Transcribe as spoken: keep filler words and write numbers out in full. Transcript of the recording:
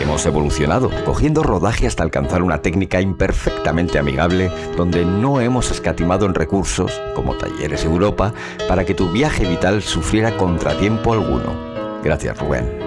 Hemos evolucionado, cogiendo rodaje hasta alcanzar una técnica imperfectamente amigable, donde no hemos escatimado en recursos, como Talleres Europa, para que tu viaje vital sufriera contratiempo alguno. Gracias, Rubén.